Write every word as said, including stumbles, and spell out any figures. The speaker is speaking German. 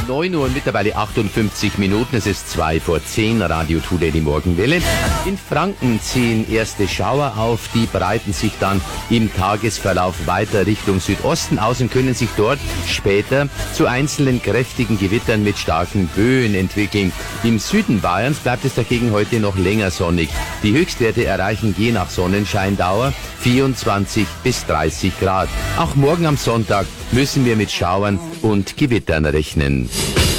neun Uhr und mittlerweile achtundfünfzig Minuten. Es ist zwei vor zehn, Radio Today, die Morgenwelle. In Franken ziehen erste Schauer auf, die breiten sich dann im Tagesverlauf weiter Richtung Südosten aus und können sich dort später zu einzelnen kräftigen Gewittern mit starken Böen entwickeln. Im Süden Bayerns bleibt es dagegen heute noch länger sonnig. Die Höchstwerte erreichen je nach Sonnenscheindauer vierundzwanzig bis dreißig Grad. Auch morgen am Sonntag müssen wir mit Schauern und Gewittern rechnen.